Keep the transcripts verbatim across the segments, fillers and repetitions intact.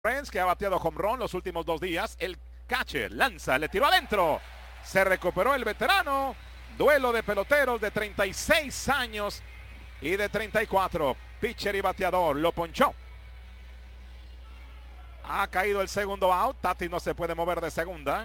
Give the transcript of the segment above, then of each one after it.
Friends, que ha bateado home run los últimos dos días. El catcher lanza, le tiró adentro. Se recuperó el veterano. Duelo de peloteros de treinta y seis años y de treinta y cuatro. Pitcher y bateador, lo ponchó. Ha caído el segundo out. Tatis no se puede mover de segunda.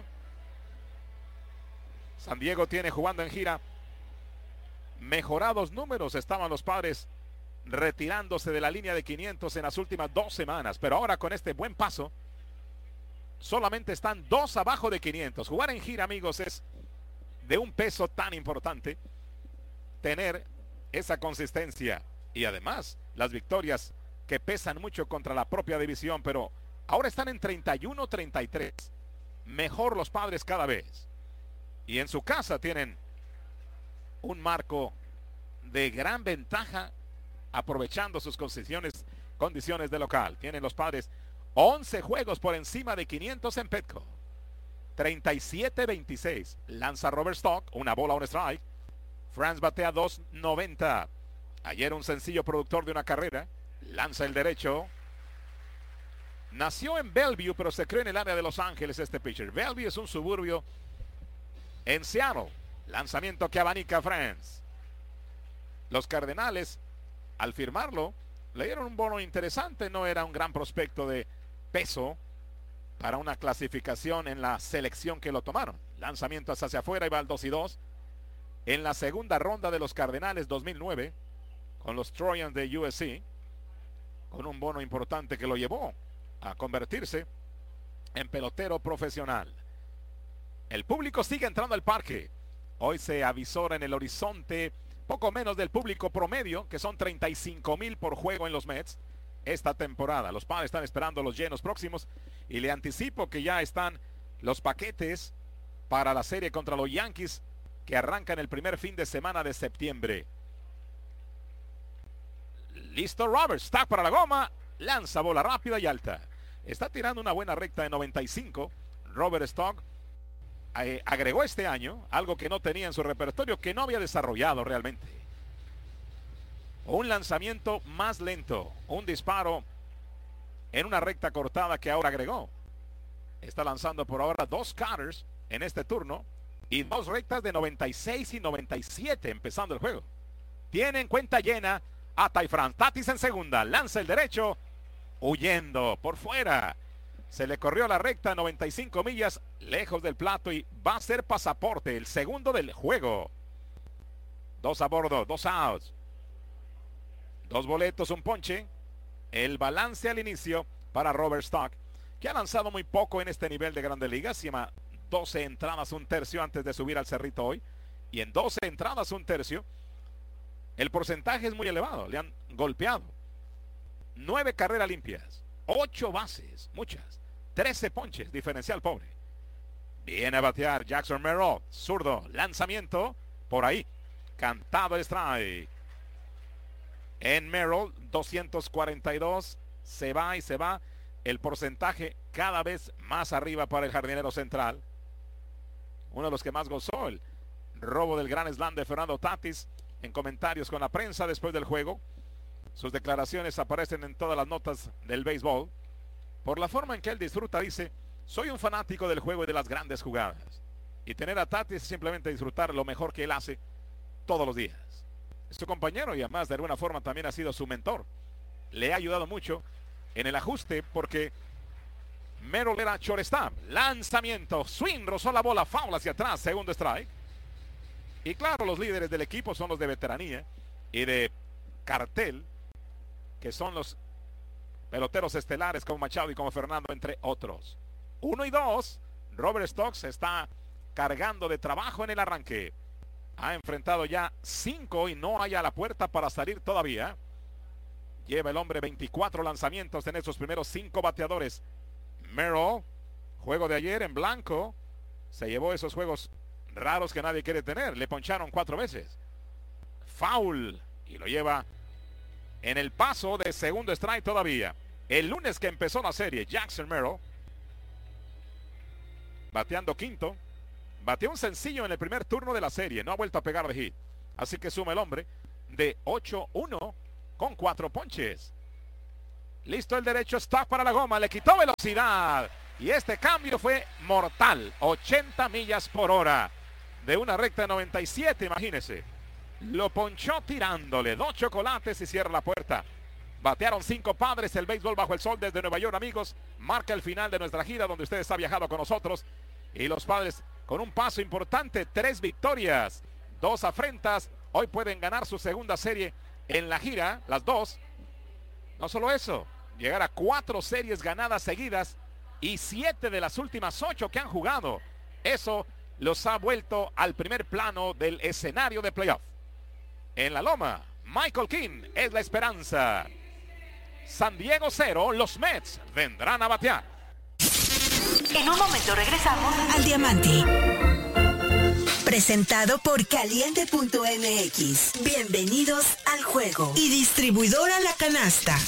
San Diego tiene jugando en gira mejorados números. Estaban los Padres retirándose de la línea de quinientos en las últimas dos semanas, pero ahora con este buen paso solamente están dos abajo de quinientos. Jugar en gira, amigos, es de un peso tan importante, tener esa consistencia y además las victorias que pesan mucho contra la propia división, pero ahora están en treinta y uno treinta y tres. Mejor los Padres cada vez, y en su casa tienen un marco de gran ventaja, aprovechando sus condiciones, condiciones de local. Tienen los Padres once juegos por encima de quinientos en Petco. treinta y siete veintiséis. Lanza Robert Stock, una bola, un strike. France batea dos noventa. Ayer un sencillo productor de una carrera. Lanza el derecho. Nació en Bellevue, pero se creó en el área de Los Ángeles este pitcher. Bellevue es un suburbio en Seattle. Lanzamiento que abanica France. Los Cardenales, al firmarlo, le dieron un bono interesante. No era un gran prospecto de peso para una clasificación en la selección que lo tomaron. Lanzamiento hacia afuera y va al dos y dos. En la segunda ronda de los Cardenales dos mil nueve, con los Trojans de U S C, con un bono importante que lo llevó a convertirse en pelotero profesional. El público sigue entrando al parque. Hoy se avisora en el horizonte poco menos del público promedio, que son treinta y cinco mil por juego en los Mets esta temporada. Los Padres están esperando los llenos próximos y le anticipo que ya están los paquetes para la serie contra los Yankees, que arrancan el primer fin de semana de septiembre. Listo Roberts, está para la goma, lanza bola rápida y alta. Está tirando una buena recta de noventa y cinco. Robert Stock eh, agregó este año algo que no tenía en su repertorio, que no había desarrollado realmente. Un lanzamiento más lento, un disparo en una recta cortada que ahora agregó. Está lanzando por ahora dos cutters en este turno y dos rectas de noventa y seis y noventa y siete empezando el juego. Tiene en cuenta llena a Ty France. Tatis en segunda, lanza el derecho, huyendo por fuera. Se le corrió la recta, noventa y cinco millas, lejos del plato, y va a ser pasaporte, el segundo del juego. Dos a bordo, dos outs. Dos boletos, un ponche. El balance al inicio para Robert Stock, que ha lanzado muy poco en este nivel de Grandes Ligas. Lleva doce entradas, un tercio antes de subir al cerrito hoy. Y en doce entradas, un tercio, el porcentaje es muy elevado. Le han golpeado. Nueve carreras limpias. Ocho bases, muchas. trece ponches, diferencial pobre. Viene a batear Jackson Merrill. Zurdo, lanzamiento. Por ahí. Cantado el strike. En Merrill, doscientos cuarenta y dos. Se va y se va. El porcentaje cada vez más arriba para el jardinero central. Uno de los que más gozó el robo del gran slam de Fernando Tatis. En comentarios con la prensa después del juego, sus declaraciones aparecen en todas las notas del béisbol. Por la forma en que él disfruta, dice: soy un fanático del juego y de las grandes jugadas. Y tener a Tatis es simplemente disfrutar lo mejor que él hace todos los días. Es su compañero y además de alguna forma también ha sido su mentor. Le ha ayudado mucho en el ajuste, porque Merrill era shortstop. Lanzamiento, swing, rozó la bola, foul hacia atrás, segundo strike. Y claro, los líderes del equipo son los de veteranía y de cartel, que son los peloteros estelares como Machado y como Fernando, entre otros. Uno y dos. Robert Stock se está cargando de trabajo en el arranque. Ha enfrentado ya cinco y no hay a la puerta para salir todavía. Lleva el hombre veinticuatro lanzamientos en esos primeros cinco bateadores. Merrill, juego de ayer en blanco, se llevó esos juegos raros que nadie quiere tener. Le poncharon cuatro veces. Foul. Y lo lleva en el paso de segundo strike todavía. El lunes que empezó la serie, Jackson Merrill, bateando quinto, bateó un sencillo en el primer turno de la serie. No ha vuelto a pegar de hit. Así que suma el hombre de ocho uno con cuatro ponches. Listo el derecho, stock para la goma, le quitó velocidad. Y este cambio fue mortal, ochenta millas por hora. De una recta de noventa y siete, imagínese. Lo ponchó tirándole, dos chocolates y cierra la puerta. Batearon cinco padres, el béisbol bajo el sol desde Nueva York, amigos. Marca el final de nuestra gira donde ustedes han viajado con nosotros. Y los padres con un paso importante, tres victorias, dos afrentas. Hoy pueden ganar su segunda serie en la gira, las dos. No solo eso, llegar a cuatro series ganadas seguidas y siete de las últimas ocho que han jugado. Eso los ha vuelto al primer plano del escenario de playoff. En la loma, Michael King es la esperanza. San Diego cero, los Mets vendrán a batear. En un momento regresamos al Diamante. Presentado por Caliente punto M X. Bienvenidos al juego. Y distribuidora La Canasta.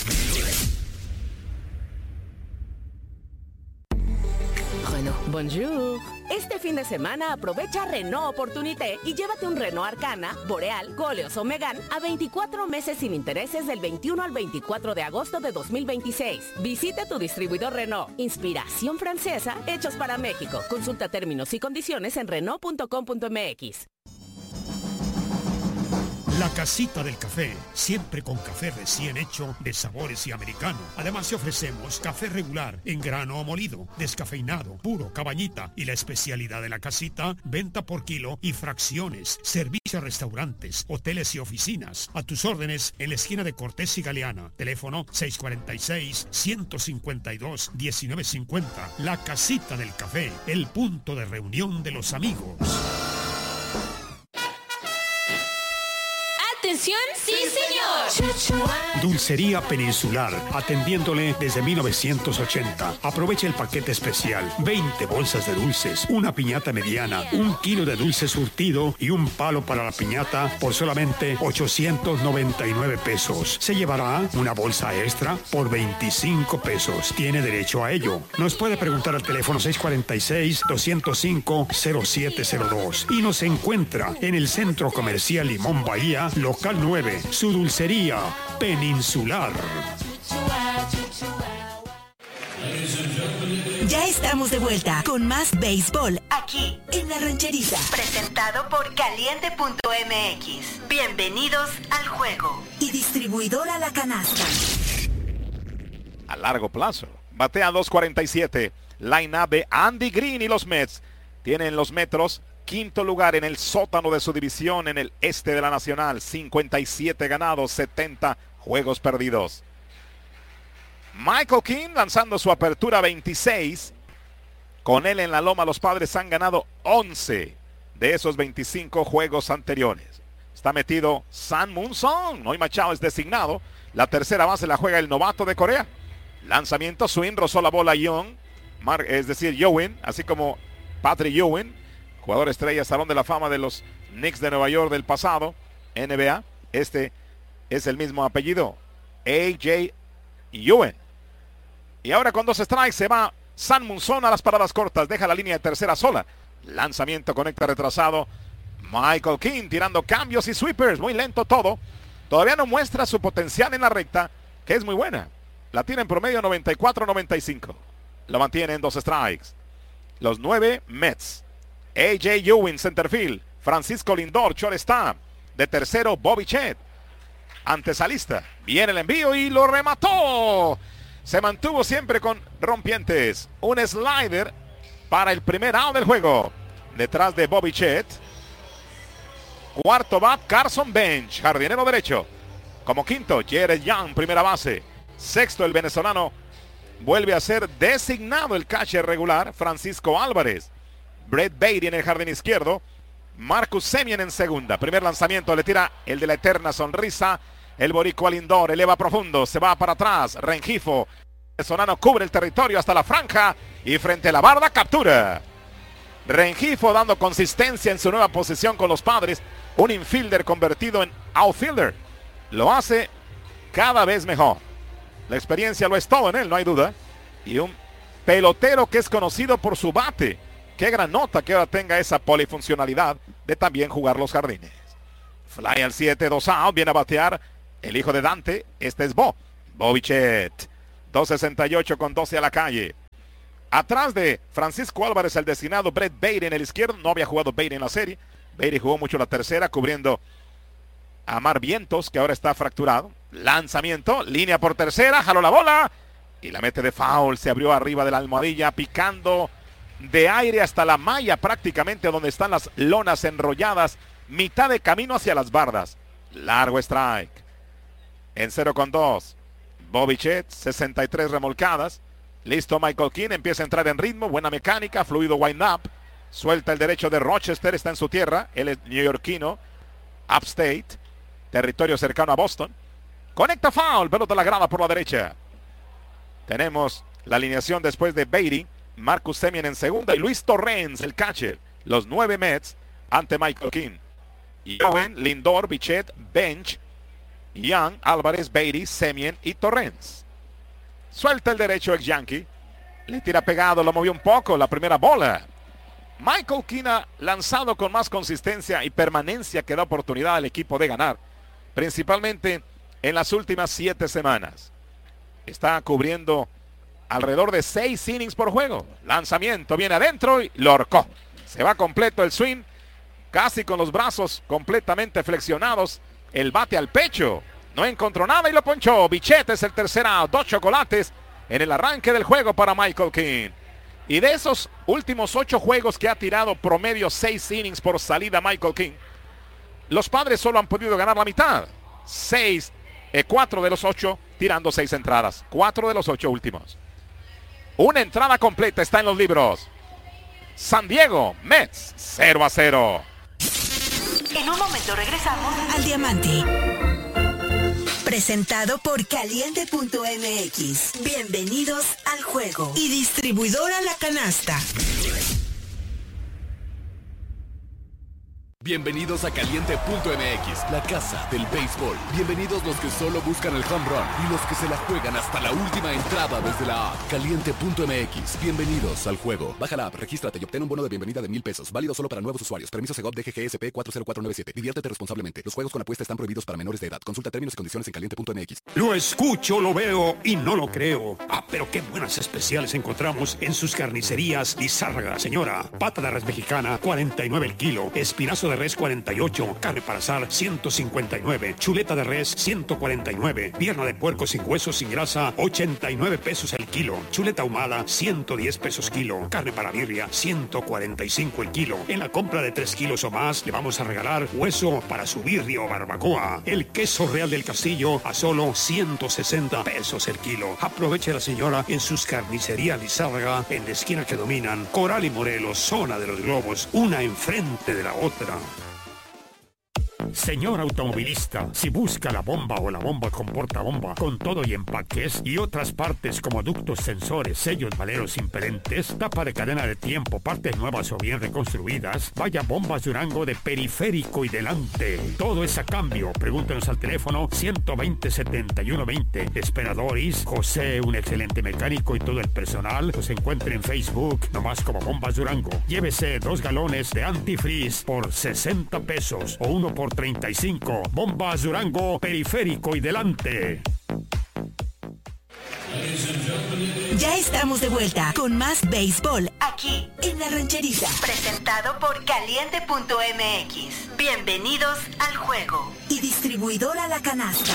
Bonjour. Este fin de semana aprovecha Renault Opportunité y llévate un Renault Arcana, Boreal, Koleos o Megane a veinticuatro meses sin intereses del veintiuno al veinticuatro de agosto de dos mil veintiséis. Visite tu distribuidor Renault. Inspiración francesa, hechos para México. Consulta términos y condiciones en Renault punto com punto M X. La Casita del Café, siempre con café recién hecho de sabores y americano. Además te ofrecemos café regular, en grano o molido, descafeinado, puro, cabañita y la especialidad de la casita, venta por kilo y fracciones, servicio a restaurantes, hoteles y oficinas. A tus órdenes en la esquina de Cortés y Galeana. Teléfono seis cuatro seis, uno cinco dos, uno nueve cinco cero. La Casita del Café, el punto de reunión de los amigos. ¡Atención! ¡Sí, señor! Dulcería Peninsular, atendiéndole desde mil novecientos ochenta. Aprovecha el paquete especial. veinte bolsas de dulces, una piñata mediana, un kilo de dulce surtido y un palo para la piñata por solamente ochocientos noventa y nueve pesos. Se llevará una bolsa extra por veinticinco pesos. Tiene derecho a ello. Nos puede preguntar al teléfono seis cuatro seis, dos cero cinco, cero siete cero dos y nos encuentra en el Centro Comercial Limón Bahía, local nueve, su dulcería Peninsular. Ya estamos de vuelta con más béisbol aquí en La Rancherita. Presentado por Caliente punto M X. Bienvenidos al juego. Y distribuidora La Canasta. A largo plazo. Batea dos cuarenta y siete. Line-up de Andy Green y los Mets. Tienen los Metros quinto lugar en el sótano de su división en el este de la Nacional. cincuenta y siete ganados, setenta juegos perdidos. Michael King lanzando su apertura veintiséis. Con él en la loma los Padres han ganado once de esos veinticinco juegos anteriores. Está metido San Moon Song. Hoy Machado es designado. La tercera base la juega el novato de Corea. Lanzamiento, swing, rozó la bola Young. Es decir, Ewing, así como Patrick Ewing, jugador estrella, Salón de la Fama de los Knicks de Nueva York del pasado, N B A. Este es el mismo apellido, A J Ewing. Y ahora con dos strikes se va San Munson a las paradas cortas, deja la línea de tercera sola. Lanzamiento, conecta retrasado. Michael King tirando cambios y sweepers, muy lento todo. Todavía no muestra su potencial en la recta, que es muy buena. La tiene en promedio noventa y cuatro noventa y cinco. Lo mantiene en dos strikes. Los nueve Mets. A J Ewing, centerfield. Francisco Lindor, shortstop. De tercero, Bobby Chet. Antesalista. Viene el envío y lo remató. Se mantuvo siempre con rompientes. Un slider para el primer out del juego. Detrás de Bobby Chet. Cuarto bat, Carson Bench, jardinero derecho. Como quinto, Jared Young, primera base. Sexto, el venezolano. Vuelve a ser designado el catcher regular, Francisco Álvarez. Brett Beatty en el jardín izquierdo. Marcus Semien en segunda. Primer lanzamiento, le tira el de la eterna sonrisa. El boricua Lindor eleva profundo, se va para atrás. Rengifo, el venezolano cubre el territorio hasta la franja. Y frente a la barda, captura. Rengifo dando consistencia en su nueva posición con los Padres. Un infielder convertido en outfielder. Lo hace cada vez mejor. La experiencia lo es todo en él, no hay duda. Y un pelotero que es conocido por su bate. Qué gran nota que ahora tenga esa polifuncionalidad de también jugar los jardines. Fly al siete, dos out, viene a batear el hijo de Dante. Este es Bo. Bobby Chet. dos sesenta y ocho con doce a la calle. Atrás de Francisco Álvarez, el designado Brett Baty en el izquierdo. No había jugado Baty en la serie. Baty jugó mucho la tercera, cubriendo a Mar Vientos, que ahora está fracturado. Lanzamiento, línea por tercera, jaló la bola y la mete de foul. Se abrió arriba de la almohadilla, picando de aire hasta la malla, prácticamente donde están las lonas enrolladas, mitad de camino hacia las bardas. Largo strike. En cero con dos. Bobby Chet, sesenta y tres remolcadas. Listo Michael King, empieza a entrar en ritmo, buena mecánica, fluido wind-up. Suelta el derecho de Rochester, está en su tierra. Él es neoyorquino, upstate, territorio cercano a Boston. Conecta foul, pelota a la grada por la derecha. Tenemos la alineación después de Baty, Marcus Semien en segunda y Luis Torrens, el catcher. Los nueve Mets ante Michael King. Owen, Lindor, Bichette, Bench, Young, Álvarez, Baty, Semien y Torrens. Suelta el derecho ex Yankee. Le tira pegado, lo movió un poco. La primera bola. Michael King ha lanzado con más consistencia y permanencia que da oportunidad al equipo de ganar. Principalmente en las últimas siete semanas. Está cubriendo alrededor de seis innings por juego. Lanzamiento, viene adentro y lo ahorcó. Se va completo el swing. Casi con los brazos completamente flexionados. El bate al pecho. No encontró nada y lo ponchó. Bichette es el tercer out. Dos chocolates en el arranque del juego para Michael King. Y de esos últimos ocho juegos que ha tirado promedio seis innings por salida Michael King, los Padres solo han podido ganar la mitad. Seis, eh, cuatro de los ocho tirando seis entradas. Cuatro de los ocho últimos. Una entrada completa está en los libros. San Diego, Mets, cero a cero. En un momento regresamos al Diamante. Presentado por Caliente punto M X. Bienvenidos al juego. Y distribuidora La Canasta. Bienvenidos a Caliente punto M X, la casa del béisbol. Bienvenidos los que solo buscan el home run y los que se la juegan hasta la última entrada desde la app. Caliente punto M X, bienvenidos al juego. Baja la app, regístrate y obtén un bono de bienvenida de mil pesos. Válido solo para nuevos usuarios. Permiso Segov D G G S P cuatro cero cuatro nueve siete. Diviértete responsablemente. Los juegos con apuesta están prohibidos para menores de edad. Consulta términos y condiciones en Caliente punto M X. Lo escucho, lo veo y no lo creo. Ah, pero qué buenas especiales encontramos en sus carnicerías Lizárraga. Señora, pata de res mexicana, cuarenta y nueve el kilo. Espinazo de res, cuarenta y ocho. Carne para asar, ciento cincuenta y nueve. Chuleta de res, ciento cuarenta y nueve. Pierna de puerco sin huesos, sin grasa, ochenta y nueve pesos el kilo. Chuleta ahumada, ciento diez pesos kilo. Carne para birria, ciento cuarenta y cinco el kilo. En la compra de tres kilos o más, le vamos a regalar hueso para su birria o barbacoa. El queso Real del Castillo a solo ciento sesenta pesos el kilo. Aproveche la señora en sus carnicerías Lizárraga, en la esquina que dominan Coral y Morelos, zona de los globos, una enfrente de la otra. Señor automovilista, si busca la bomba o la bomba con portabomba, con todo y empaques y otras partes como ductos, sensores, sellos, valeros impedentes, tapa de cadena de tiempo, partes nuevas o bien reconstruidas, vaya Bombas Durango de periférico y delante. Todo es a cambio. Pregúntenos al teléfono ciento veinte, setenta y uno veinte. Esperadores, José, un excelente mecánico y todo el personal los encuentren en Facebook, nomás como Bombas Durango. Llévese dos galones de antifreeze por sesenta pesos o uno por treinta y cinco. Bombas Durango, periférico y delante. Ya estamos de vuelta con más béisbol aquí en La Rancherita. Presentado por Caliente punto M X. Bienvenidos al juego. Y distribuidora La Canasta.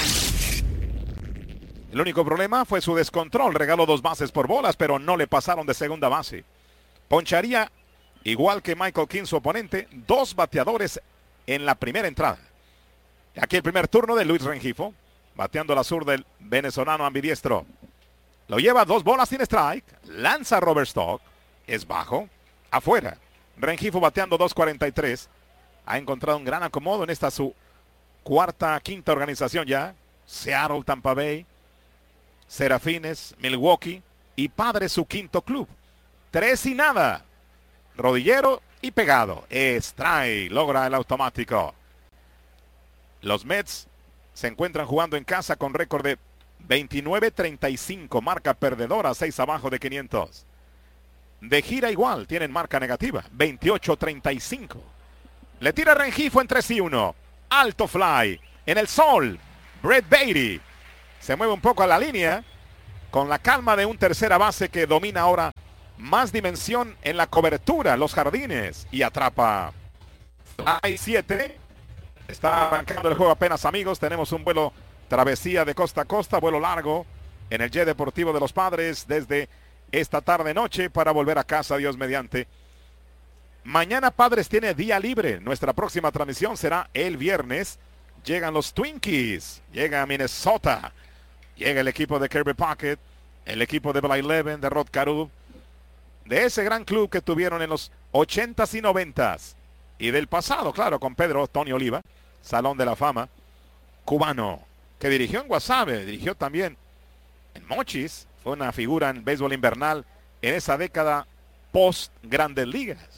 El único problema fue su descontrol. Regaló dos bases por bolas, pero no le pasaron de segunda base. Poncharía, igual que Michael King, su oponente, dos bateadores en la primera entrada. Aquí el primer turno de Luis Rengifo, bateando la sur del venezolano ambidiestro. Lo lleva dos bolas sin strike, lanza Robert Stock, es bajo, afuera. Rengifo bateando dos cuarenta y tres, ha encontrado un gran acomodo en esta su cuarta, quinta organización ya. Seattle, Tampa Bay, Serafines, Milwaukee y Padres su quinto club. Tres y nada. Rodillero y pegado. Strike. Logra el automático. Los Mets se encuentran jugando en casa con récord de veintinueve treinta y cinco. Marca perdedora, seis abajo de quinientos. De gira igual, tienen marca negativa, veintiocho treinta y cinco. Le tira Rengifo en tres y uno. Alto fly. En el sol, Brett Baty. Se mueve un poco a la línea. con la calma de un tercera base que domina ahora más dimensión en la cobertura, los jardines, y atrapa. Hay siete. Está arrancando el juego apenas, amigos. Tenemos un vuelo travesía de costa a costa, vuelo largo en el Jet Deportivo de los Padres desde esta tarde noche para volver a casa, Dios mediante. Mañana Padres tiene día libre. Nuestra próxima transmisión será el viernes. Llegan los Twinkies, llega Minnesota, llega el equipo de Kirby Puckett, el equipo de Bly Leven, de Rod Carew, de ese gran club que tuvieron en los ochentas y noventas y del pasado, claro, con Pedro Tony Oliva, Salón de la Fama, cubano, que dirigió en Guasave, dirigió también en Mochis, fue una figura en béisbol invernal en esa década post Grandes Ligas.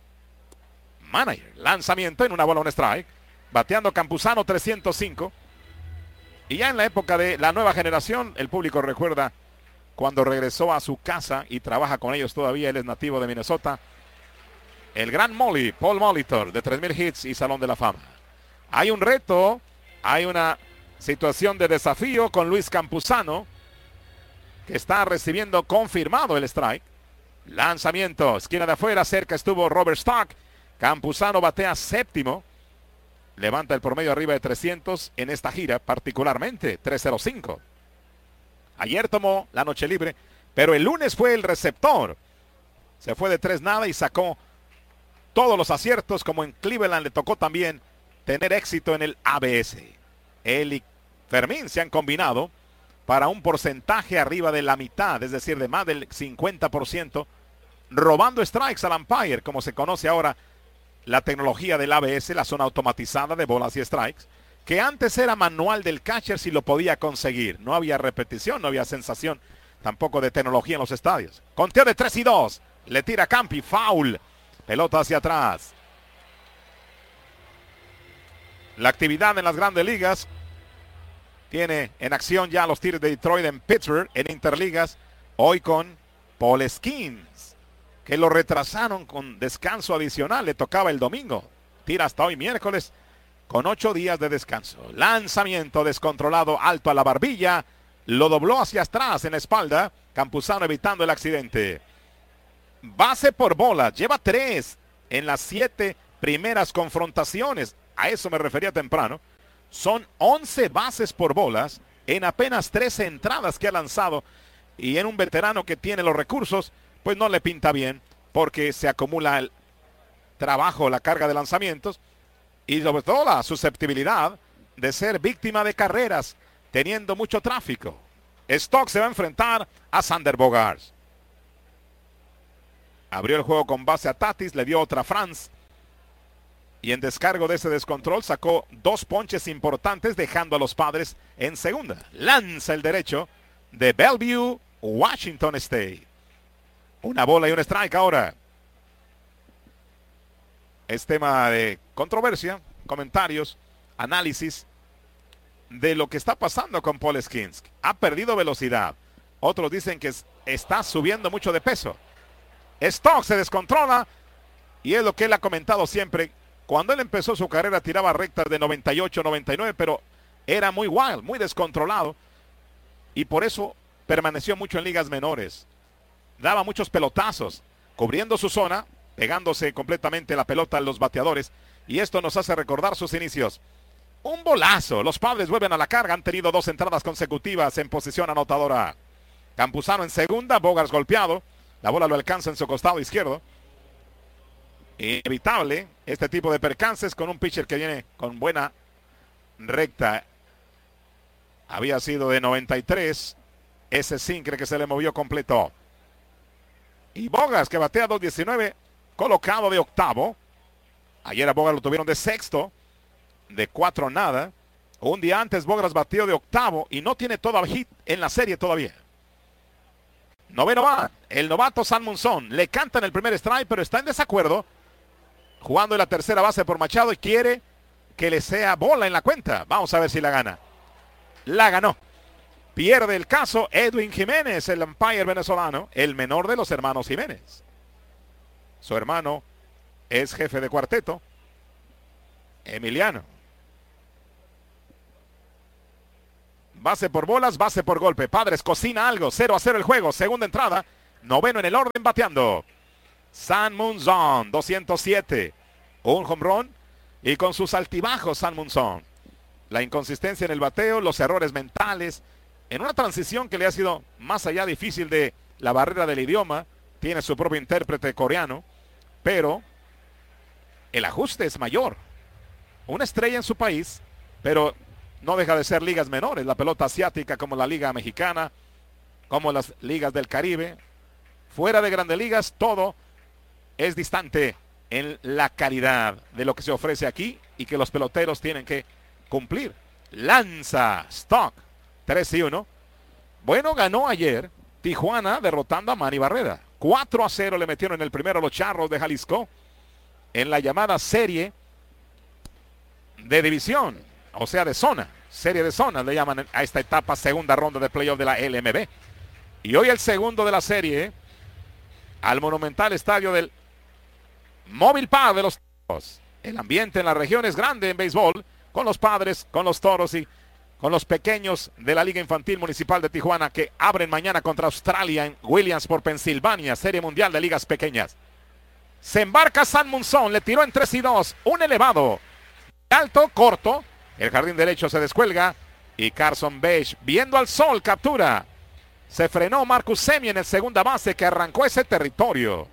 Manager, lanzamiento en una bola, un strike, bateando Campuzano trescientos cinco. Y ya en la época de la nueva generación, el público recuerda cuando regresó a su casa y trabaja con ellos todavía. Él es nativo de Minnesota. El gran Molly, Paul Molitor, de tres mil hits y Salón de la Fama. Hay un reto, hay una situación de desafío con Luis Campuzano, que está recibiendo confirmado el strike. Lanzamiento, esquina de afuera, cerca estuvo Robert Stock. Campuzano batea séptimo. Levanta el promedio arriba de trescientos en esta gira, particularmente trescientos cinco. Ayer tomó la noche libre, pero el lunes fue el receptor. Se fue de tres nada y sacó todos los aciertos, como en Cleveland le tocó también tener éxito en el A B S. Él y Fermín se han combinado para un porcentaje arriba de la mitad, es decir, de más del cincuenta por ciento, robando strikes al umpire, como se conoce ahora la tecnología del A B S, la zona automatizada de bolas y strikes, que antes era manual del catcher si lo podía conseguir. No había repetición, no había sensación tampoco de tecnología en los estadios. Conteo de tres y dos. Le tira Campi, foul. Pelota hacia atrás. La actividad en las grandes ligas tiene en acción ya los Tigres de Detroit en Pittsburgh, en Interligas, hoy con Paul Skeens, que lo retrasaron con descanso adicional, le tocaba el domingo, tira hasta hoy miércoles con ocho días de descanso. Lanzamiento descontrolado, alto a la barbilla, lo dobló hacia atrás en la espalda, Campuzano evitando el accidente. Base por bola, lleva tres en las siete primeras confrontaciones, a eso me refería temprano. Son once bases por bolas en apenas trece entradas que ha lanzado, y en un veterano que tiene los recursos, pues no le pinta bien, porque se acumula el trabajo, la carga de lanzamientos y sobre todo la susceptibilidad de ser víctima de carreras, teniendo mucho tráfico. Stock se va a enfrentar a Sander Bogaerts. Abrió el juego con base a Tatis, le dio otra a Franz, y en descargo de ese descontrol sacó dos ponches importantes, dejando a los Padres en segunda. Lanza el derecho de Bellevue, Washington State. Una bola y un strike ahora. Es tema de controversia, comentarios, análisis de lo que está pasando con Paul Skeens. Ha perdido velocidad. Otros dicen que está subiendo mucho de peso. Stock se descontrola y es lo que él ha comentado siempre. Cuando él empezó su carrera tiraba rectas de noventa y ocho, noventa y nueve, pero era muy wild, muy descontrolado, y por eso permaneció mucho en ligas menores. Daba muchos pelotazos, cubriendo su zona, pegándose completamente la pelota a los bateadores, y esto nos hace recordar sus inicios. Un bolazo, los Padres vuelven a la carga, han tenido dos entradas consecutivas en posición anotadora. Campuzano en segunda, Bogaerts golpeado, la bola lo alcanza en su costado izquierdo. Inevitable este tipo de percances con un pitcher que viene con buena recta. Había sido de noventa y tres, ese sincre que se le movió completo. Y Bogaerts, que batea dos diecinueve, colocado de octavo. Ayer a Bogaerts lo tuvieron de sexto, de cuatro nada. Un día antes Bogaerts batió de octavo y no tiene toda hit en la serie todavía. Noveno va el novato Sam Monzón. Le cantan el primer strike, pero está en desacuerdo, jugando en la tercera base por Machado, y quiere que le sea bola en la cuenta. Vamos a ver si la gana. La ganó. Pierde el caso Edwin Jiménez, el umpire venezolano, el menor de los hermanos Jiménez. Su hermano es jefe de cuarteto, Emiliano. Base por bolas, base por golpe. Padres cocina algo. cero a cero el juego. Segunda entrada. Noveno en el orden bateando. San Munson, doscientos siete. Un home run. Y con sus altibajos San Munson. La inconsistencia en el bateo, los errores mentales. En una transición que le ha sido más allá difícil de la barrera del idioma. Tiene su propio intérprete coreano. Pero el ajuste es mayor. Una estrella en su país, pero no deja de ser ligas menores. La pelota asiática como la liga mexicana, como las ligas del Caribe. Fuera de grandes ligas, todo es distante en la calidad de lo que se ofrece aquí y que los peloteros tienen que cumplir. Lanza Stock, tres y uno. Bueno, ganó ayer Tijuana derrotando a Manny Barrera. cuatro a cero le metieron en el primero los Charros de Jalisco en la llamada serie de división, o sea de zona, serie de zona le llaman a esta etapa, segunda ronda de playoff de la L M B. Y hoy el segundo de la serie al monumental estadio del Mobile Park de los Toros. El ambiente en la región es grande en béisbol, con los Padres, con los Toros y con los pequeños de la Liga Infantil Municipal de Tijuana, que abren mañana contra Australia en Williamsport, Pensilvania, Serie Mundial de Ligas Pequeñas. Se embarca San Munson, le tiró en tres y dos, un elevado, alto, corto, el jardín derecho se descuelga y Carson Beige, viendo al sol, captura. Se frenó Marcus Semien en el segunda base que arrancó ese territorio.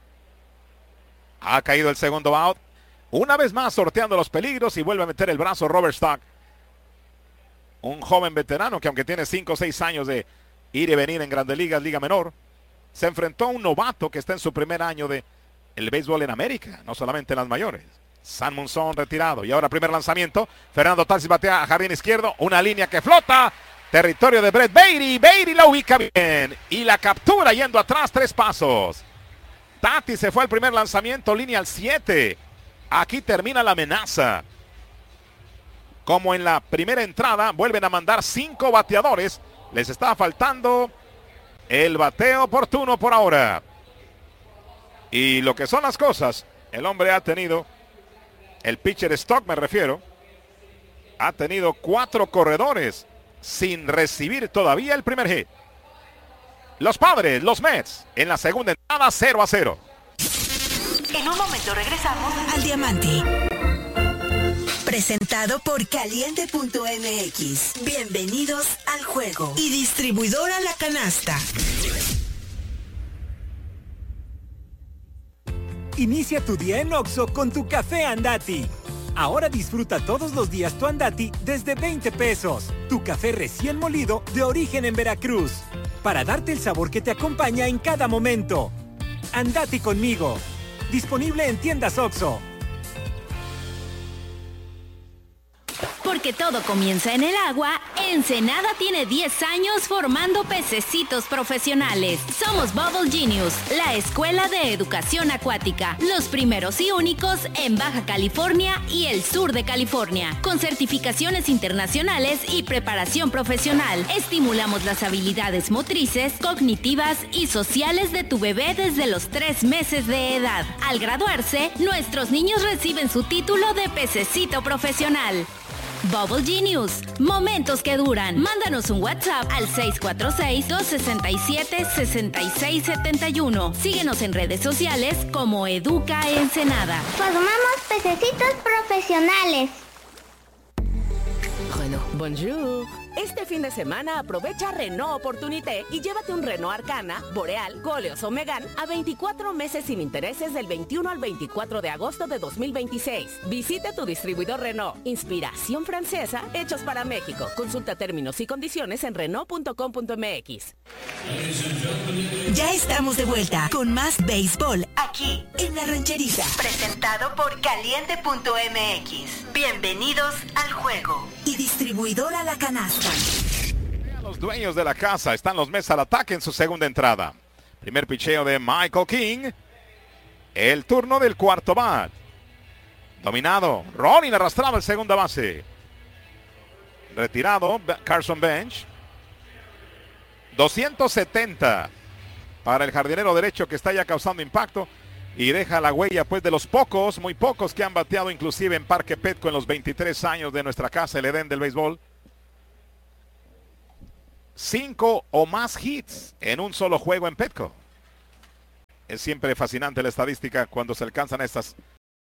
Ha caído el segundo out. Una vez más sorteando los peligros y vuelve a meter el brazo Robert Stock. Un joven veterano que aunque tiene cinco o seis años de ir y venir en Grandes Ligas, Liga Menor, se enfrentó a un novato que está en su primer año de el béisbol en América, no solamente en las mayores. San Munson retirado y ahora primer lanzamiento. Fernando Tatis batea a jardín izquierdo, una línea que flota. Territorio de Brett Baty. Baty la ubica bien y la captura yendo atrás tres pasos. Tatis se fue al primer lanzamiento, línea al siete. Aquí termina la amenaza. Como en la primera entrada, vuelven a mandar cinco bateadores. Les está faltando el bateo oportuno por ahora. Y lo que son las cosas, el hombre ha tenido, el pitcher Stock me refiero, ha tenido cuatro corredores sin recibir todavía el primer hit. Los Padres, los Mets, en la segunda entrada cero a cero. En un momento regresamos al Diamante. Presentado por Caliente punto M X. Bienvenidos al juego. Y distribuidora La Canasta. Inicia tu día en Oxxo con tu café Andati. Ahora disfruta todos los días tu Andati desde veinte pesos. Tu café recién molido de origen en Veracruz. Para darte el sabor que te acompaña en cada momento. Andati conmigo. Disponible en tiendas Oxxo. Porque todo comienza en el agua, Ensenada tiene diez años formando pececitos profesionales. Somos Bubble Genius, la escuela de educación acuática. Los primeros y únicos en Baja California y el sur de California. Con certificaciones internacionales y preparación profesional. Estimulamos las habilidades motrices, cognitivas y sociales de tu bebé desde los tres meses de edad. Al graduarse, nuestros niños reciben su título de pececito profesional. Bubble Genius, momentos que duran. Mándanos un WhatsApp al seis cuatro seis, dos seis siete, seis seis siete uno. Síguenos en redes sociales como Educa Ensenada. Formamos pececitos profesionales. Bueno, bonjour. Este fin de semana aprovecha Renault Opportunité y llévate un Renault Arcana, Boreal, Koleos o Megane a veinticuatro meses sin intereses del veintiuno al veinticuatro de agosto de dos mil veintiséis. Visite tu distribuidor Renault. Inspiración francesa, hechos para México. Consulta términos y condiciones en Renault punto com punto M X. Ya estamos de vuelta con más béisbol aquí en La Rancherita. Presentado por Caliente punto M X. Bienvenidos al juego. Y distribuidora La Canasta. Los dueños de la casa están los Mets al ataque en su segunda entrada. Primer picheo de Michael King. El turno del cuarto bat. Dominado. Ronin arrastrado el segunda base. Retirado Carson Bench. doscientos setenta para el jardinero derecho que está ya causando impacto. Y deja la huella pues de los pocos, muy pocos que han bateado inclusive en Parque Petco en los veintitrés años de nuestra casa, el Edén del béisbol. cinco o más hits en un solo juego en Petco. Es siempre fascinante la estadística cuando se alcanzan estas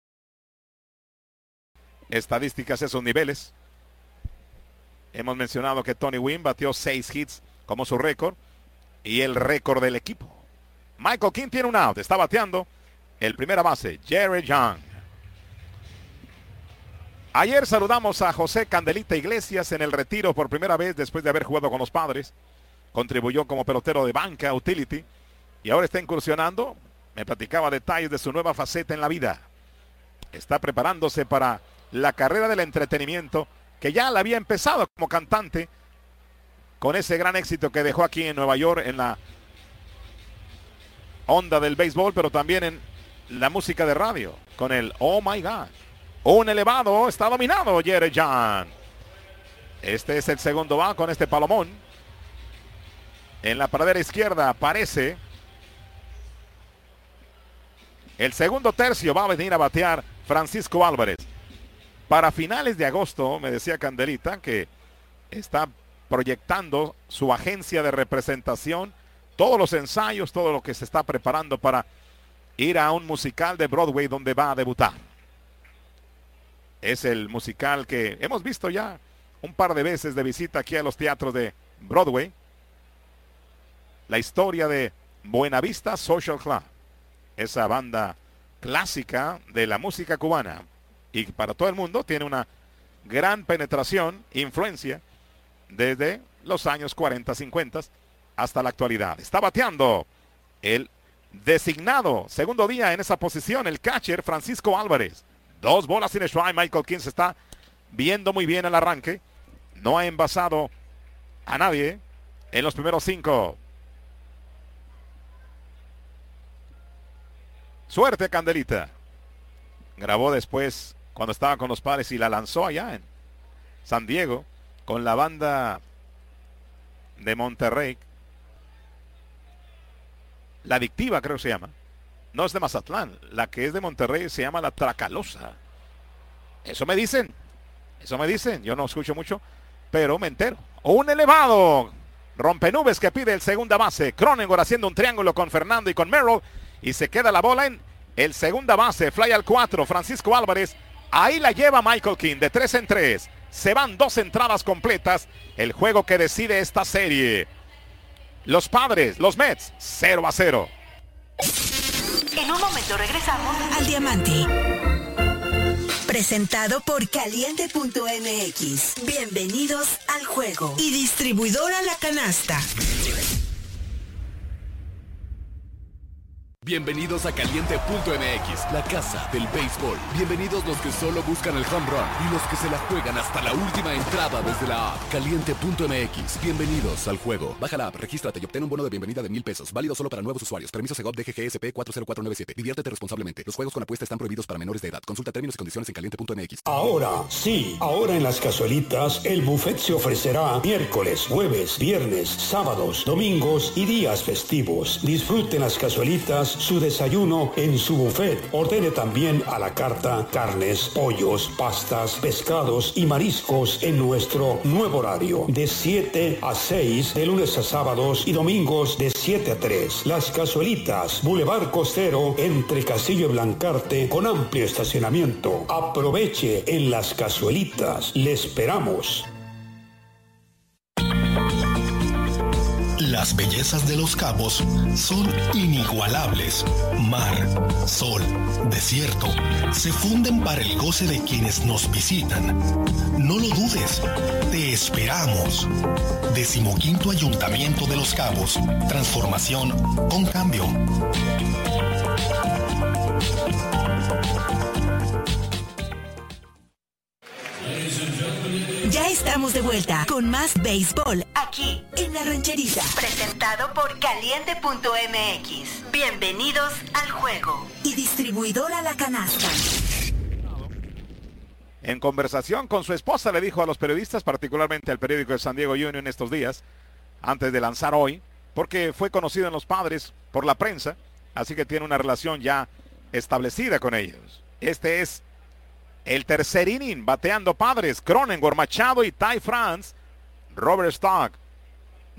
estadísticas, esos niveles. Hemos mencionado que Tony Gwynn batió seis hits como su récord y el récord del equipo. Michael King tiene un out, está bateando el primera base, Jerry Young. Ayer saludamos a José Candelita Iglesias en el retiro por primera vez después de haber jugado con los Padres. Contribuyó como pelotero de banca, utility, y ahora está incursionando. Me platicaba detalles de su nueva faceta en la vida. Está preparándose para la carrera del entretenimiento que ya la había empezado como cantante con ese gran éxito que dejó aquí en Nueva York en la onda del béisbol, pero también en la música de radio con el Oh My God. Un elevado, está dominado Jerry Young. Este es el segundo va con este palomón. En la pradera izquierda aparece el segundo tercio. Va a venir a batear Francisco Álvarez. Para finales de agosto, me decía Candelita, que está proyectando su agencia de representación, todos los ensayos, todo lo que se está preparando para ir a un musical de Broadway donde va a debutar. Es el musical que hemos visto ya un par de veces de visita aquí a los teatros de Broadway. La historia de Buenavista Social Club. Esa banda clásica de la música cubana. Y para todo el mundo tiene una gran penetración, influencia, desde los años cuarenta, cincuenta hasta la actualidad. Está bateando el designado segundo día en esa posición, el catcher Francisco Álvarez. Dos bolas sin strike. Michael King se está viendo muy bien el arranque. No ha envasado a nadie en los primeros cinco. Suerte, Candelita. Grabó después cuando estaba con los Padres y la lanzó allá en San Diego con la banda de Monterrey. La Adictiva creo que se llama. No es de Mazatlán. La que es de Monterrey se llama La Tracalosa. Eso me dicen. Eso me dicen. Yo no escucho mucho, pero me entero. Un elevado. Rompenubes que pide el segunda base. Cronenworth haciendo un triángulo con Fernando y con Merrill. Y se queda la bola en el segunda base. Fly al cuatro. Francisco Álvarez. Ahí la lleva Michael King de tres en tres. Se van dos entradas completas. El juego que decide esta serie. Los Padres, los Mets, cero a cero. En un momento regresamos al Diamante. Presentado por Caliente punto M X. Bienvenidos al juego. Y distribuidora La Canasta. Bienvenidos a Caliente punto M X, la casa del béisbol. Bienvenidos los que solo buscan el home run y los que se la juegan hasta la última entrada desde la app. Caliente punto M X, bienvenidos al juego. Baja la app, regístrate y obtén un bono de bienvenida de mil pesos. Válido solo para nuevos usuarios. Permiso Segov D G G S P cuatro cero cuatro nueve siete. Diviértete responsablemente. Los juegos con apuesta están prohibidos para menores de edad. Consulta términos y condiciones en Caliente punto M X. Ahora, sí, ahora en las Cazuelitas, el buffet se ofrecerá miércoles, jueves, viernes, sábados, domingos y días festivos. Disfruten las Cazuelitas su desayuno en su buffet. Ordene también a la carta carnes, pollos, pastas, pescados y mariscos en nuestro nuevo horario de siete a seis de lunes a sábados y domingos de siete a tres. Las Cazuelitas, Boulevard Costero entre Casillo y Blancarte con amplio estacionamiento. Aproveche en las Cazuelitas. Le esperamos. Las bellezas de Los Cabos son inigualables. Mar, sol, desierto, se funden para el goce de quienes nos visitan. No lo dudes, te esperamos. Decimoquinto Ayuntamiento de Los Cabos. Transformación con cambio. Ya estamos de vuelta con más béisbol aquí en La Rancherita. Presentado por Caliente punto M X. Bienvenidos al juego. Y distribuidora La Canasta. En conversación con su esposa le dijo a los periodistas, particularmente al periódico de San Diego Union estos días, antes de lanzar hoy, porque fue conocido en los Padres por la prensa, así que tiene una relación ya establecida con ellos. Este es el tercer inning, bateando Padres, Cronenworth, Machado y Ty France. Robert Stock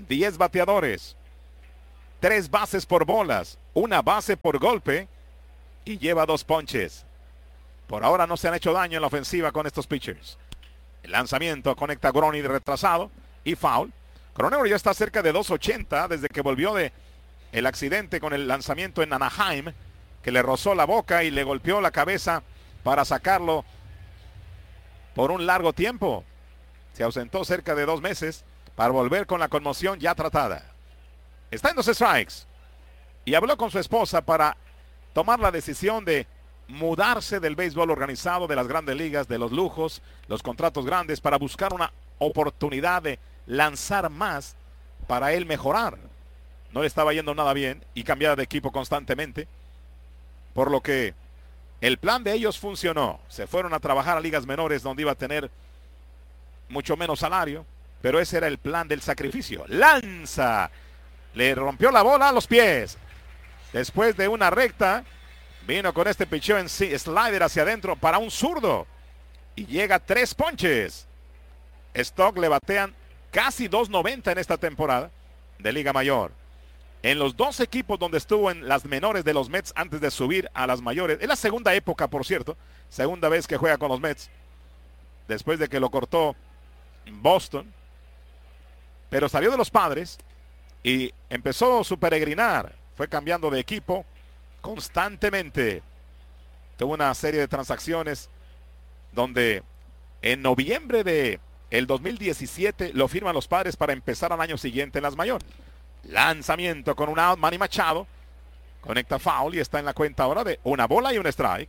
diez bateadores, tres bases por bolas, una base por golpe y lleva dos ponches. Por ahora no se han hecho daño en la ofensiva con estos pitchers. El lanzamiento conecta a Grony retrasado y foul. Cronenworth ya está cerca de dos ochenta desde que volvió de el accidente con el lanzamiento en Anaheim, que le rozó la boca y le golpeó la cabeza para sacarlo por un largo tiempo. Se ausentó cerca de dos meses para volver con la conmoción ya tratada. Está en dos strikes y habló con su esposa para tomar la decisión de mudarse del béisbol organizado, de las grandes ligas, de los lujos, los contratos grandes, para buscar una oportunidad de lanzar más para él mejorar. No le estaba yendo nada bien y cambiaba de equipo constantemente, por lo que el plan de ellos funcionó. Se fueron a trabajar a ligas menores donde iba a tener mucho menos salario, pero ese era el plan del sacrificio. Lanza, le rompió la bola a los pies. Después de una recta, vino con este picheo en sí, slider hacia adentro para un zurdo y llega a tres ponches. Stock le batean casi dos noventa en esta temporada de Liga Mayor. En los dos equipos donde estuvo en las menores de los Mets antes de subir a las mayores. Es la segunda época, por cierto. Segunda vez que juega con los Mets. Después de que lo cortó en Boston. Pero salió de los Padres y empezó su peregrinar. Fue cambiando de equipo constantemente. Tuvo una serie de transacciones donde en noviembre de el dos mil diecisiete lo firman los Padres para empezar al año siguiente en las mayores. Lanzamiento con un out, Manny Machado conecta foul y está en la cuenta ahora de una bola y un strike.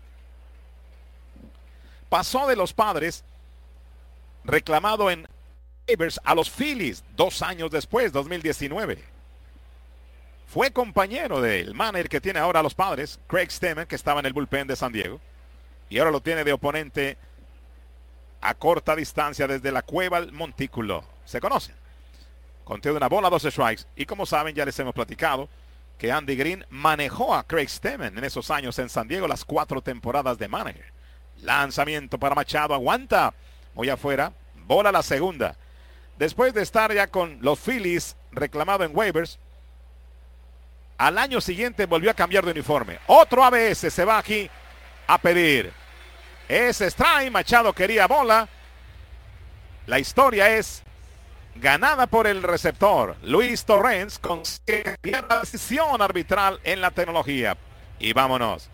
Pasó de los Padres reclamado en waivers a los Phillies dos años después, dos mil diecinueve. Fue compañero del manager que tiene ahora a los Padres, Craig Stammen, que estaba en el bullpen de San Diego, y ahora lo tiene de oponente a corta distancia desde la cueva al montículo. Se conocen. Conteo de una bola, dos strikes. Y como saben, ya les hemos platicado que Andy Green manejó a Craig Stammen en esos años en San Diego, las cuatro temporadas de manager. Lanzamiento para Machado, aguanta muy afuera, bola la segunda. Después de estar ya con los Phillies reclamado en waivers, al año siguiente volvió a cambiar de uniforme. Otro A B S se va aquí a pedir. Es strike, Machado quería bola. La historia es ganada por el receptor. Luis Torrens consigue la decisión arbitral en la tecnología. Y vámonos.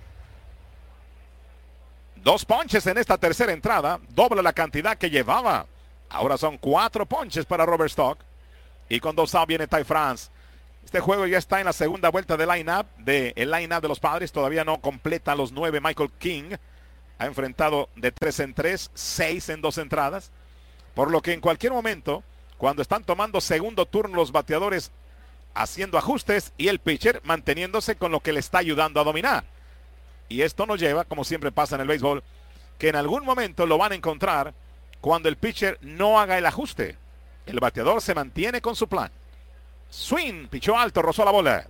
Dos ponches en esta tercera entrada. Doble la cantidad que llevaba. Ahora son cuatro ponches para Robert Stock. Y con dos outs viene Ty France. Este juego ya está en la segunda vuelta del line-up. De, el line-up de los Padres. Todavía no completa los nueve. Michael King ha enfrentado de tres en tres. Seis en dos entradas. Por lo que en cualquier momento, cuando están tomando segundo turno los bateadores haciendo ajustes y el pitcher manteniéndose con lo que le está ayudando a dominar. Y esto nos lleva, como siempre pasa en el béisbol, que en algún momento lo van a encontrar cuando el pitcher no haga el ajuste. El bateador se mantiene con su plan. Swing, pichó alto, rozó la bola.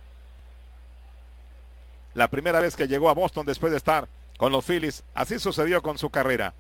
La primera vez que llegó a Boston después de estar con los Phillies, así sucedió con su carrera.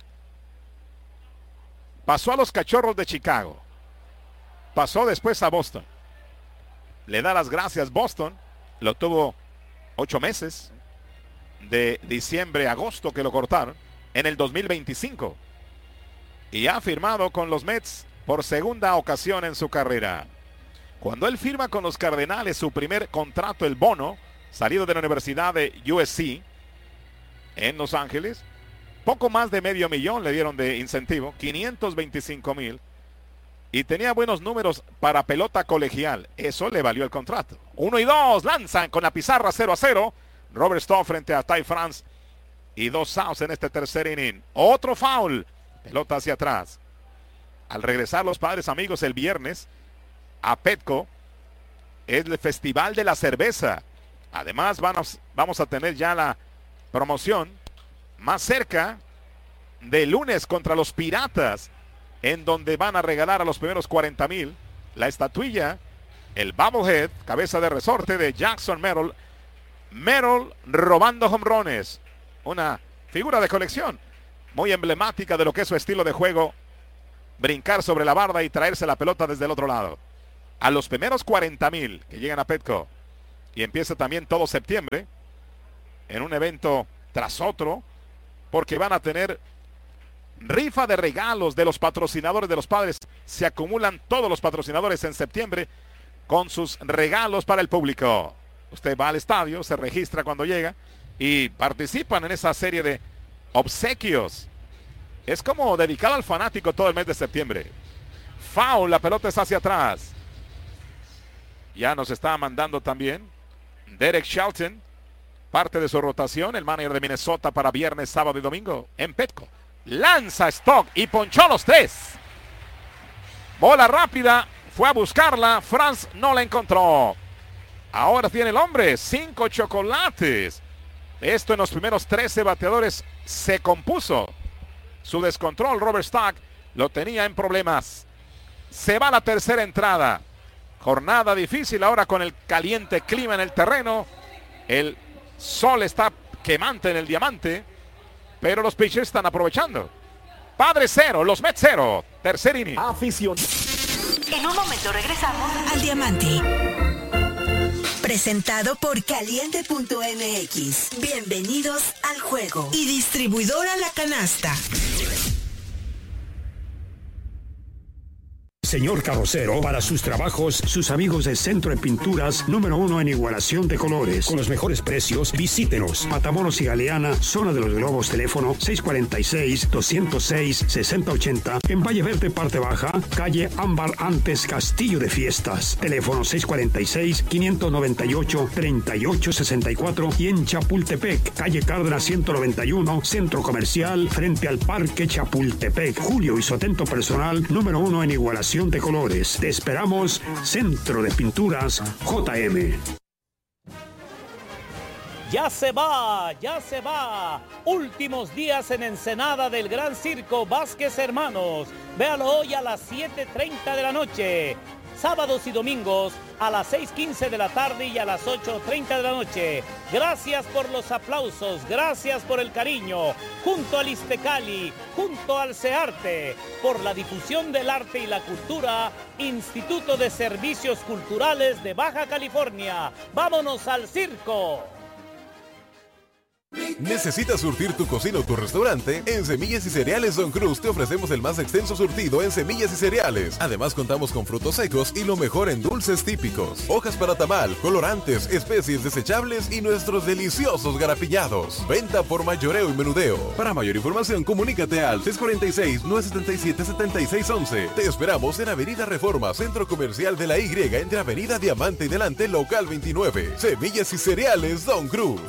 Pasó a los Cachorros de Chicago. Pasó después a Boston. Le da las gracias Boston. Lo tuvo ocho meses. De diciembre a agosto que lo cortaron. En el dos mil veinticinco. Y ha firmado con los Mets por segunda ocasión en su carrera. Cuando él firma con los Cardenales su primer contrato, el bono, salido de la Universidad de U S C en Los Ángeles, poco más de medio millón le dieron de incentivo, quinientos veinticinco mil, y tenía buenos números para pelota colegial. Eso le valió el contrato. Uno y dos, lanzan con la pizarra cero a cero. Robert Stock frente a Ty France y dos outs en este tercer inning. Otro foul, pelota hacia atrás. Al regresar los Padres, amigos, el viernes a Petco, es el Festival de la Cerveza. Además vamos, vamos a tener ya la promoción más cerca de lunes contra los Piratas, en donde van a regalar a los primeros cuarenta mil la estatuilla, el bobblehead, cabeza de resorte de Jackson Merrill. Merrill robando jonrones, una figura de colección muy emblemática de lo que es su estilo de juego, brincar sobre la barda y traerse la pelota desde el otro lado. a los primeros cuarenta mil que llegan a Petco. Y empieza también todo septiembre en un evento tras otro, porque van a tener rifa de regalos de los patrocinadores de los Padres. Se acumulan todos los patrocinadores en septiembre con sus regalos para el público. Usted va al estadio, se registra cuando llega y participan en esa serie de obsequios. Es como dedicado al fanático todo el mes de septiembre. Foul, la pelota está hacia atrás. Ya nos está mandando también Derek Shelton, parte de su rotación, el manager de Minnesota para viernes, sábado y domingo en Petco. Lanza Stock y ponchó los tres. Bola rápida, fue a buscarla, Franz no la encontró. Ahora tiene el hombre, cinco chocolates. Esto en los primeros trece bateadores se compuso. Su descontrol, Robert Stock, lo tenía en problemas. Se va la tercera entrada. Jornada difícil ahora con el caliente clima en el terreno. El sol está quemante en el diamante, pero los pitchers están aprovechando. Padres cero, los Mets cero. Tercer inning. Afición. En un momento regresamos al diamante. Presentado por Caliente punto M X. Bienvenidos al juego. Y distribuidora La Canasta. Señor carrocero, para sus trabajos, sus amigos de Centro de Pinturas, número uno en igualación de colores. Con los mejores precios, visítenos. Matamoros y Galeana, zona de los Globos, teléfono seis cuatro seis, dos cero seis, seis cero ocho cero. En Valle Verde, parte baja, calle Ámbar antes Castillo de Fiestas. Teléfono seis cuatro seis, cinco nueve ocho, tres ocho seis cuatro. Y en Chapultepec, calle Cárdenas ciento noventa y uno, Centro Comercial, frente al Parque Chapultepec. Julio y Sotento Personal, número uno en igualación de colores. Te esperamos, Centro de Pinturas J M. Ya se va, ya se va. Últimos días en Ensenada del Gran Circo Vázquez Hermanos. Véalo hoy a las siete treinta de la noche. Sábados y domingos a las seis quince de la tarde y a las ocho treinta de la noche. Gracias por los aplausos, gracias por el cariño. Junto al Istecali, junto al CEARTE, por la difusión del arte y la cultura, Instituto de Servicios Culturales de Baja California. ¡Vámonos al circo! ¿Necesitas surtir tu cocina o tu restaurante? En Semillas y Cereales Don Cruz te ofrecemos el más extenso surtido en semillas y cereales. Además contamos con frutos secos y lo mejor en dulces típicos, hojas para tamal, colorantes, especies desechables y nuestros deliciosos garapiñados. Venta por mayoreo y menudeo. Para mayor información comunícate al seis cuatro seis, nueve siete siete, siete seis once. Te esperamos en Avenida Reforma, Centro Comercial de la Y, entre Avenida Diamante y Delante, local veintinueve. Semillas y Cereales Don Cruz.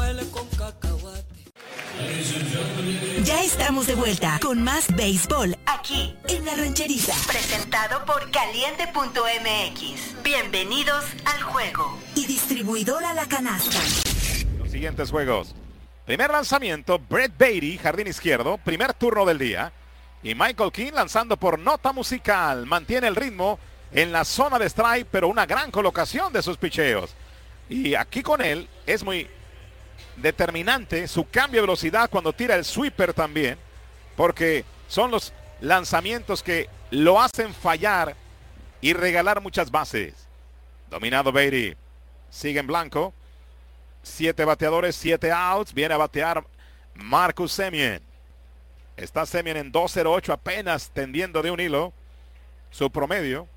Ya estamos de vuelta con más béisbol aquí en La Rancherita. Presentado por Caliente punto M X. Bienvenidos al juego. Y distribuidora La Canasta. Los siguientes juegos. Primer lanzamiento, Brett Beatty, jardín izquierdo, primer turno del día. Y Michael King lanzando por nota musical. Mantiene el ritmo en la zona de strike, pero una gran colocación de sus picheos. Y aquí con él es muy determinante su cambio de velocidad cuando tira el sweeper también, porque son los lanzamientos que lo hacen fallar y regalar muchas bases. Dominado Beatty, sigue en blanco, siete bateadores, siete outs, viene a batear Marcus Semien. Está Semien en dos cero ocho, apenas tendiendo de un hilo su promedio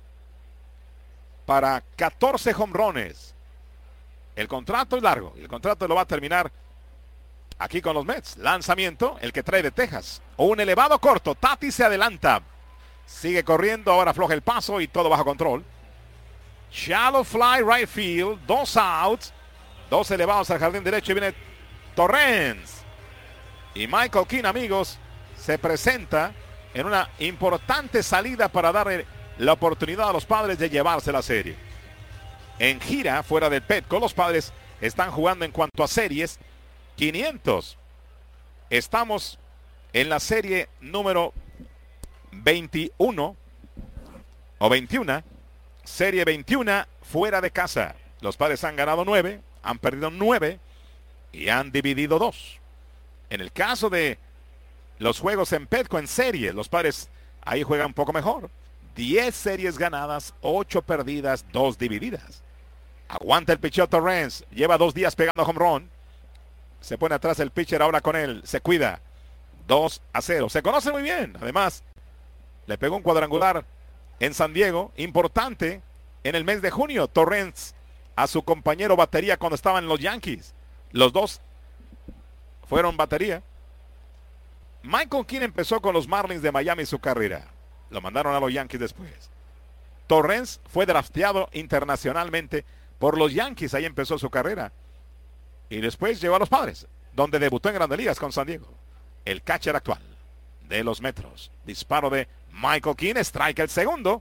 para catorce home runs. El contrato es largo, y el contrato lo va a terminar aquí con los Mets. Lanzamiento, el que trae de Texas. Un elevado corto, Tati se adelanta. Sigue corriendo, ahora afloja el paso y todo bajo control. Shallow fly right field, dos outs. Dos elevados al jardín derecho y viene Torrens. Y Michael King, amigos, se presenta en una importante salida para darle la oportunidad a los Padres de llevarse la serie. En gira fuera del Petco, los Padres están jugando en cuanto a series quinientos. Estamos en la serie número veintiuno o veintiuno, serie veintiuno fuera de casa. Los Padres han ganado nueve, han perdido nueve y han dividido dos. En el caso de los juegos en Petco en serie, los Padres ahí juegan un poco mejor. diez series ganadas, ocho perdidas, dos divididas. Aguanta el picheo Torrens. Lleva dos días pegando home run. Se pone atrás el pitcher ahora con él. Se cuida. dos a cero. Se conoce muy bien. Además, le pegó un cuadrangular en San Diego. Importante en el mes de junio. Torrens a su compañero batería cuando estaban en los Yankees. Los dos fueron batería. Michael King empezó con los Marlins de Miami su carrera. Lo mandaron a los Yankees después. Torrens fue drafteado internacionalmente por los Yankees. Ahí empezó su carrera. Y después llegó a los Padres, donde debutó en Grandes Ligas con San Diego. El catcher actual de los Metros. Disparo de Michael King. Strike el segundo.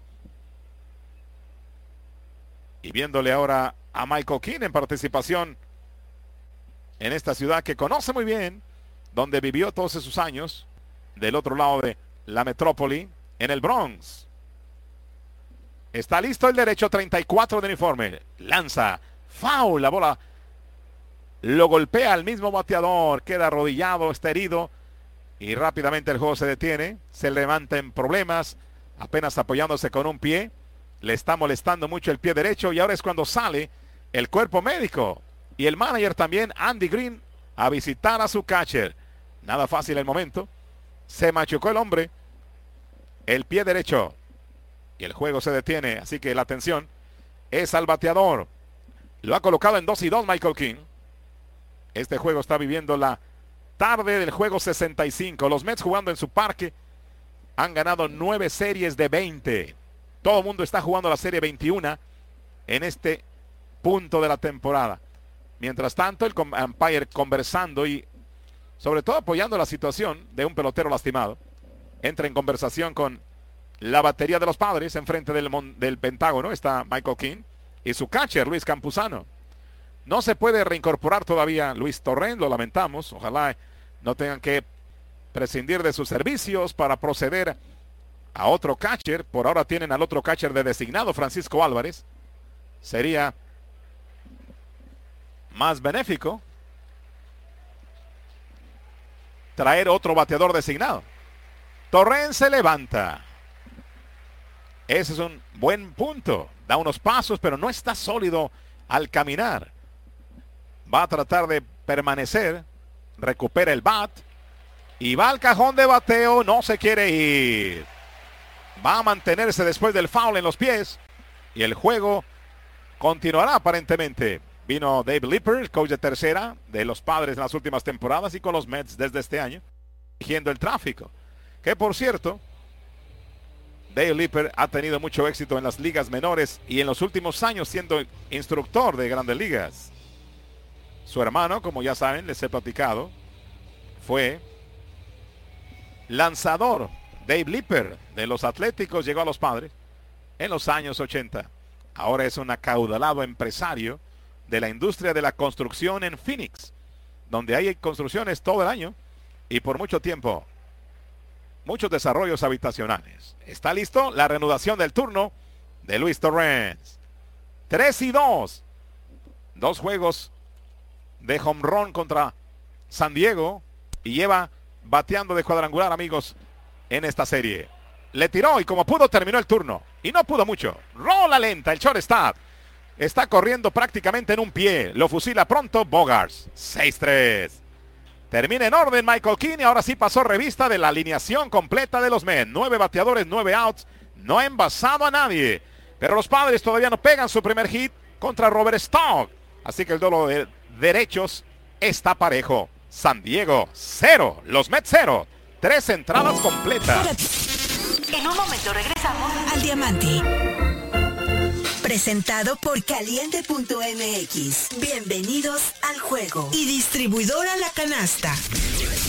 Y viéndole ahora a Michael King en participación en esta ciudad que conoce muy bien, donde vivió todos esos años, del otro lado de la metrópoli, en el Bronx. Está listo el derecho, treinta y cuatro de uniforme. Lanza, foul, la bola lo golpea al mismo bateador, queda arrodillado, está herido, y rápidamente el juego se detiene. Se levanta en problemas, apenas apoyándose con un pie. Le está molestando mucho el pie derecho, y ahora es cuando sale el cuerpo médico y el manager también, Andy Green, a visitar a su catcher. Nada fácil el momento. Se machucó el hombre, el pie derecho, y el juego se detiene. Así que la atención es al bateador. Lo ha colocado en dos y dos Michael King. Este juego está viviendo la tarde del juego sesenta y cinco. Los Mets, jugando en su parque, han ganado nueve series de veinte. Todo el mundo está jugando la serie veintiuno en este punto de la temporada. Mientras tanto, el umpire conversando y sobre todo apoyando la situación de un pelotero lastimado. Entra en conversación con la batería de los Padres. Enfrente del, del Pentágono está Michael King y su catcher, Luis Campuzano. No se puede reincorporar todavía Luis Torrens, lo lamentamos. Ojalá no tengan que prescindir de sus servicios para proceder a otro catcher. Por ahora tienen al otro catcher de designado, Francisco Álvarez. Sería más benéfico traer otro bateador designado. Torrens se levanta. Ese es un buen punto. Da unos pasos, pero no está sólido al caminar. Va a tratar de permanecer. Recupera el bat. Y va al cajón de bateo. No se quiere ir. Va a mantenerse después del foul en los pies. Y el juego continuará aparentemente. Vino Dave Lipper, el coach de tercera de los Padres en las últimas temporadas, y con los Mets desde este año, dirigiendo el tráfico. Que por cierto, Dave Lipper ha tenido mucho éxito en las ligas menores y en los últimos años siendo instructor de Grandes Ligas. Su hermano, como ya saben, les he platicado, fue lanzador. Dave Lipper de los Atléticos llegó a los Padres en los años ochenta. Ahora es un acaudalado empresario de la industria de la construcción en Phoenix, donde hay construcciones todo el año y por mucho tiempo. Muchos desarrollos habitacionales. Está listo la reanudación del turno de Luis Torrens. tres y dos. Dos juegos de home run contra San Diego y lleva bateando de cuadrangular, amigos, en esta serie. Le tiró y como pudo terminó el turno. Y no pudo mucho. Rola lenta el shortstop. Está corriendo prácticamente en un pie. Lo fusila pronto Bogaerts. seis tres. Termina en orden Michael King y ahora sí pasó revista de la alineación completa de los Mets. Nueve bateadores, nueve outs. No ha envasado a nadie. Pero los Padres todavía no pegan su primer hit contra Robert Stock. Así que el duelo de derechos está parejo. San Diego cero. Los Mets cero. Tres entradas completas. En un momento regresamos al Diamante. Presentado por Caliente punto M X. Bienvenidos al juego. Y distribuidora La Canasta.